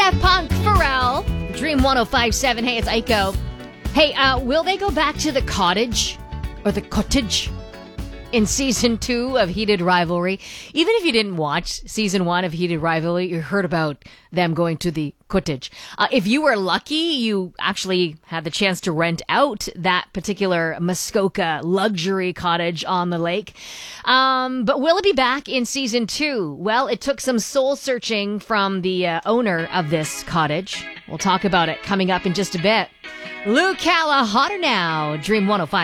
Daft Punk, Pharrell, Dream 105.7. Hey, it's Aiko. Hey, will they go back to the cottage or the cottage in season 2 of Heated Rivalry? Even if you didn't watch season 1 of Heated Rivalry, you heard about them going to the cottage. If you were lucky, you actually had the chance to rent out that particular Muskoka luxury cottage on the lake. But will it be back in season 2? Well, it took some soul searching from the owner of this cottage. We'll talk about it coming up in just a bit. Luke Calla, hotter now. Dream 105.